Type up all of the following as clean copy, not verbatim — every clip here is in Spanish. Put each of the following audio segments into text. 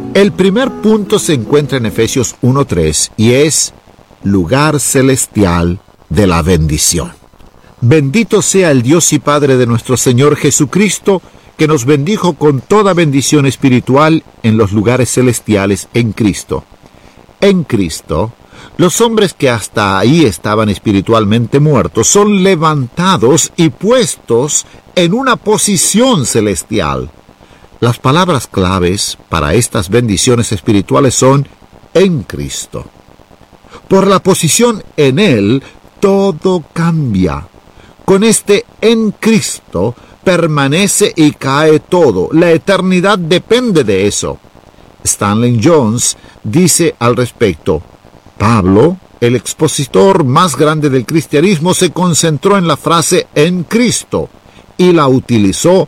El primer punto se encuentra en Efesios 1:3 y es lugar celestial de la bendición. Bendito sea el Dios y Padre de nuestro Señor Jesucristo, que nos bendijo con toda bendición espiritual en los lugares celestiales en Cristo. En Cristo, los hombres que hasta ahí estaban espiritualmente muertos son levantados y puestos en una posición celestial. Las palabras claves para estas bendiciones espirituales son en Cristo. Por la posición en Él, todo cambia. Con este en Cristo permanece y cae todo. La eternidad depende de eso. Stanley Jones dice al respecto: Pablo, el expositor más grande del cristianismo, se concentró en la frase en Cristo y la utilizó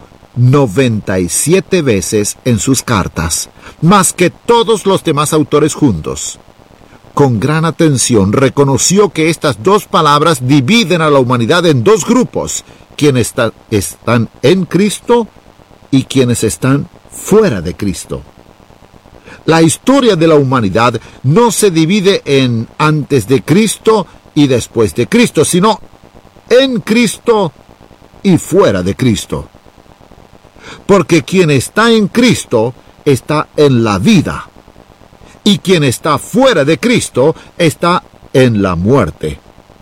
97 veces en sus cartas, más que todos los demás autores juntos. Con gran atención reconoció que estas dos palabras dividen a la humanidad en dos grupos: quienes están en Cristo y quienes están fuera de Cristo. La historia de la humanidad no se divide en antes de Cristo y después de Cristo, sino en Cristo y fuera de Cristo. Porque quien está en Cristo está en la vida, y quien está fuera de Cristo está en la muerte.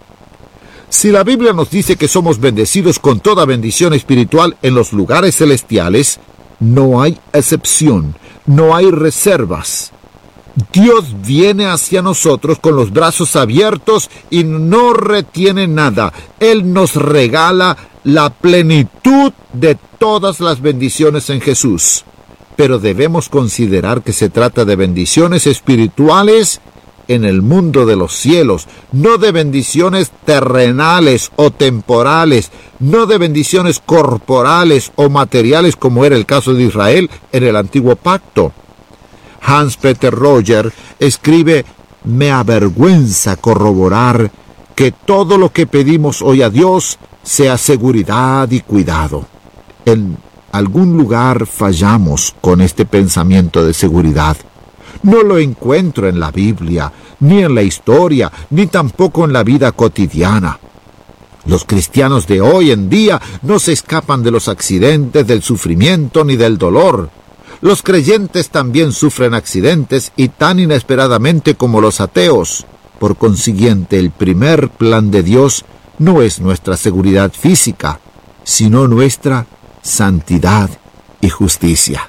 Si la Biblia nos dice que somos bendecidos con toda bendición espiritual en los lugares celestiales, no hay excepción, no hay reservas. Dios viene hacia nosotros con los brazos abiertos y no retiene nada. Él nos regala la plenitud de todas las bendiciones en Jesús. Pero debemos considerar que se trata de bendiciones espirituales en el mundo de los cielos, no de bendiciones terrenales o temporales, no de bendiciones corporales o materiales como era el caso de Israel en el Antiguo Pacto. Hans Peter Roger escribe: me avergüenza corroborar que todo lo que pedimos hoy a Dios sea seguridad y cuidado. En algún lugar fallamos con este pensamiento de seguridad. No lo encuentro en la Biblia, ni en la historia, ni tampoco en la vida cotidiana. Los cristianos de hoy en día no se escapan de los accidentes, del sufrimiento ni del dolor. Los creyentes también sufren accidentes y tan inesperadamente como los ateos. Por consiguiente, el primer plan de Dios no es nuestra seguridad física, sino nuestra santidad y justicia.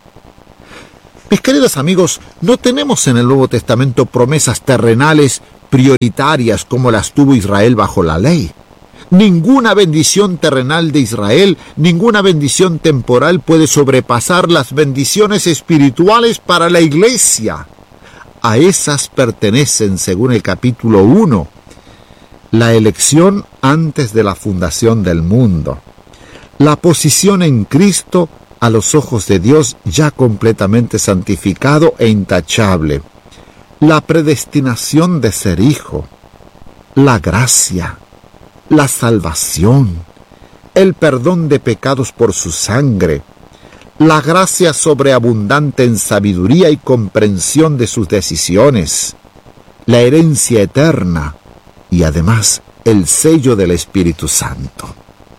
Mis queridos amigos, no tenemos en el Nuevo Testamento promesas terrenales prioritarias como las tuvo Israel bajo la ley. Ninguna bendición terrenal de Israel, ninguna bendición temporal puede sobrepasar las bendiciones espirituales para la iglesia. A esas pertenecen, según el capítulo 1, la elección antes de la fundación del mundo, la posición en Cristo a los ojos de Dios ya completamente santificado e intachable, la predestinación de ser hijo, la gracia, la salvación, el perdón de pecados por su sangre, la gracia sobreabundante en sabiduría y comprensión de sus decisiones, la herencia eterna y además el sello del Espíritu Santo.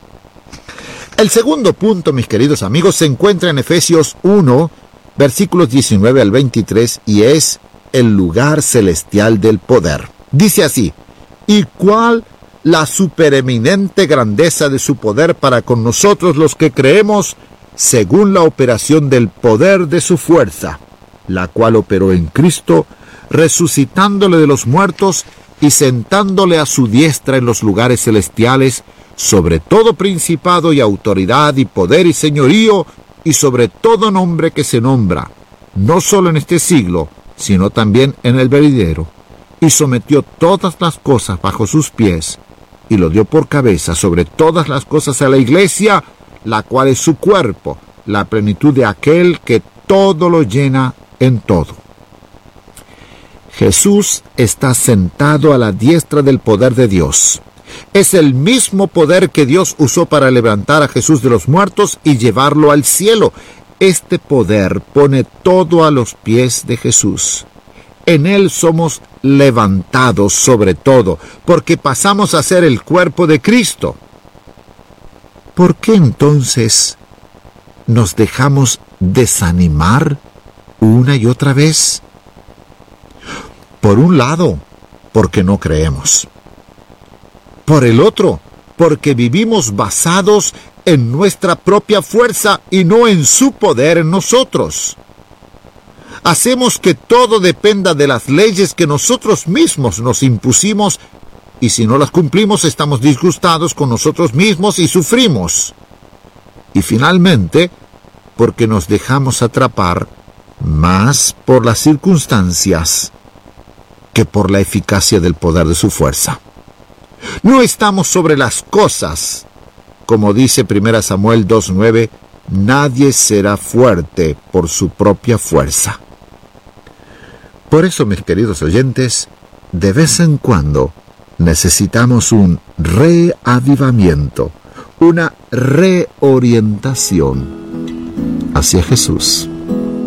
El segundo punto, mis queridos amigos, se encuentra en Efesios 1, versículos 19 al 23, y es el lugar celestial del poder. Dice así: ¿y cuál la supereminente grandeza de su poder para con nosotros los que creemos, según la operación del poder de su fuerza, la cual operó en Cristo, resucitándole de los muertos y sentándole a su diestra en los lugares celestiales, sobre todo principado y autoridad y poder y señorío, y sobre todo nombre que se nombra, no solo en este siglo, sino también en el venidero, y sometió todas las cosas bajo sus pies, y lo dio por cabeza sobre todas las cosas a la iglesia, la cual es su cuerpo, la plenitud de aquel que todo lo llena en todo. Jesús está sentado a la diestra del poder de Dios. Es el mismo poder que Dios usó para levantar a Jesús de los muertos y llevarlo al cielo. Este poder pone todo a los pies de Jesús. En Él somos levantados sobre todo, porque pasamos a ser el cuerpo de Cristo. ¿Por qué entonces nos dejamos desanimar una y otra vez? Por un lado, porque no creemos. Por el otro, porque vivimos basados en nuestra propia fuerza y no en su poder en nosotros. Hacemos que todo dependa de las leyes que nosotros mismos nos impusimos, y si no las cumplimos estamos disgustados con nosotros mismos y sufrimos. Y finalmente, porque nos dejamos atrapar más por las circunstancias que por la eficacia del poder de su fuerza. No estamos sobre las cosas. Como dice 1 Samuel 2:9, nadie será fuerte por su propia fuerza. Por eso, mis queridos oyentes, de vez en cuando necesitamos un reavivamiento, una reorientación hacia Jesús.